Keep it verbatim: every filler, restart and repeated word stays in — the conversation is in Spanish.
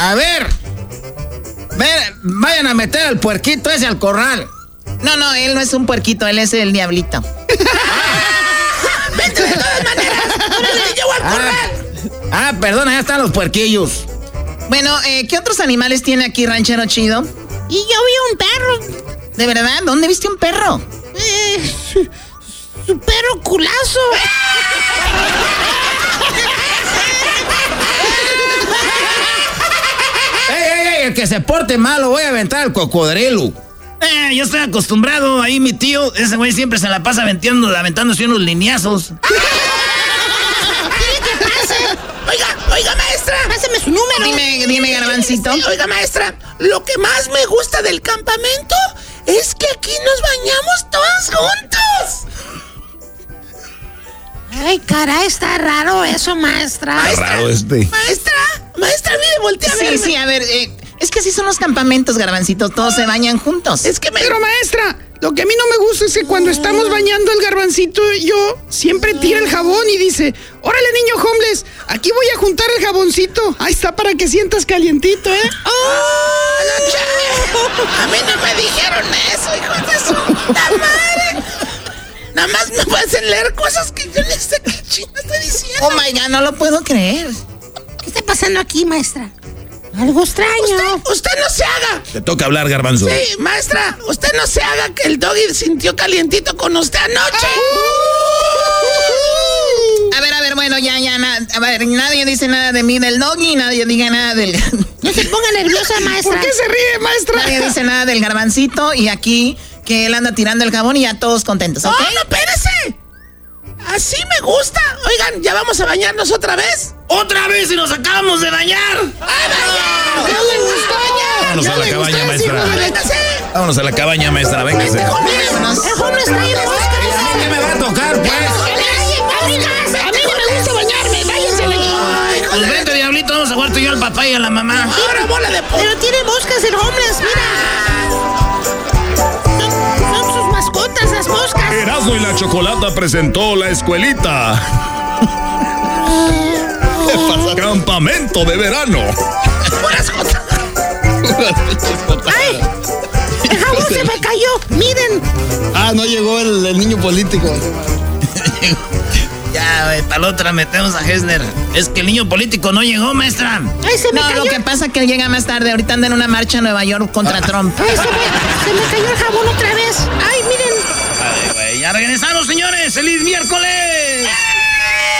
A ver. Ver, vayan a meter al puerquito ese al corral. No, no, él no es un puerquito, él es el diablito. ¡Vente de todas maneras! ¡Órale, te llevo al corral! Ah, ah, perdona, ya están los puerquillos. Bueno, eh, ¿qué otros animales tiene aquí Ranchero Chido? Y yo vi un perro. ¿De verdad? ¿Dónde viste un perro? Eh, su, su perro culazo. ¡Ey, ey, ey! El que se porte malo, voy a aventar al cocodrilo. Eh, yo estoy acostumbrado. Ahí mi tío, ese güey siempre se la pasa aventando, aventándose unos lineazos. ¿Qué pasa? Oiga, oiga, maestra. Pásame su número. Dime, dime, Garbancito. Sí, oiga, maestra, lo que más me gusta del campamento es que aquí nos bañamos todos juntos. Ay, caray, está raro eso, maestra. Está raro este. Maestra, maestra, mire, voltea a Sí, verme. sí, a ver, eh, es que así son los campamentos, Garbancito, todos se bañan juntos. Es que me... Pero maestra, lo que a mí no me gusta es que cuando estamos bañando el Garbancito, yo siempre tira el jabón y dice, órale niño homeless, aquí voy a juntar el jaboncito. Ahí está para que sientas calientito, ¿eh? ¡Oh, no, chale! A mí no me dijeron eso, hijo de su puta madre. Nada más me hacen leer cosas que yo no sé qué chingo estoy diciendo. Oh my God, no lo puedo creer. ¿Qué está pasando aquí, maestra? Algo extraño. Usted, usted no se haga. Te toca hablar, Garbanzo. Sí, maestra, usted no se haga que el doggy sintió calientito con usted anoche. A ver, a ver, bueno, ya, ya, na, a ver, nadie dice nada de mí del doggy, nadie diga nada del... No se ponga nerviosa, maestra. ¿Por qué se ríe, maestra? Nadie dice nada del Garbancito y aquí que él anda tirando el jabón y ya todos contentos, ¿ok? ¡Oh, no, espérese! Así me gusta. Oigan, ¿ya vamos a bañarnos otra vez? ¡Otra vez y nos acabamos de bañar! ¡Ah, bañar! ¡Ya le gustó! Vámonos a la cabaña, maestra. ¡Véngase! Vámonos a la cabaña, maestra, véngase. ¡El joven está ahí en el bosque! ¿Qué me va a tocar, pues? A mí no me gusta bañarme, váyanse de aquí. Pues vente, diablito, vamos a jugar tú y yo al papá y a la mamá. Ahora bola de po. Pero tiene moscas el homeless, mira. Son, son sus mascotas, las moscas. Erasmo y la Chocolata presentó La Escuelita. ¿Qué pasa? Campamento de verano. Buenas jotas. ¡Ay! El jabón se me cayó, miren. Ah, no llegó el, el niño político. Ya, güey, para la otra metemos a Hessler. Es que el niño político no llegó, maestra. Ay, se me No, cayó. lo que pasa es que él llega más tarde, ahorita anda en una marcha en Nueva York contra Trump. Ay, se me, se me cayó el jabón otra vez. Ay, miren. Ay, güey, ya regresamos, señores. ¡Feliz miércoles!